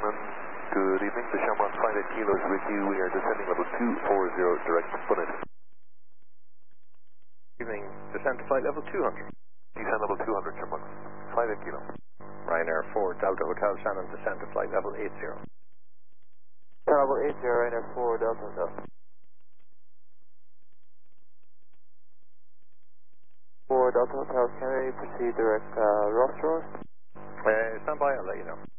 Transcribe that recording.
Shannon. Good evening. The Shamrock 58 Kilo is with you. We are descending level 240 direct Bunnet. Evening. Descent to flight level 200. Descent level 200, Shamrock 58 Kilo. Ryanair 4 Delta Hotel Shannon. Descent to flight level 80. Level 80, Ryanair 4 Delta Hotel. 4 Delta Hotel, can we proceed direct Ross Shore? Stand by, I'll let you know.